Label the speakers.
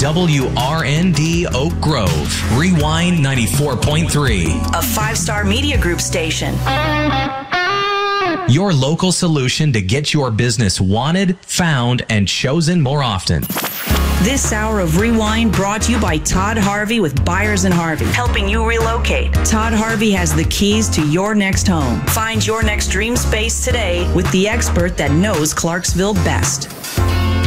Speaker 1: WRND Oak Grove. Rewind 94.3.
Speaker 2: A 5-star media group station.
Speaker 1: Your local solution to get your business wanted, found, and chosen more often.
Speaker 2: This hour of Rewind brought to you by Todd Harvey with Byers and Harvey, helping you relocate. Todd Harvey has the keys to your next home. Find your next dream space today with the expert that knows Clarksville best.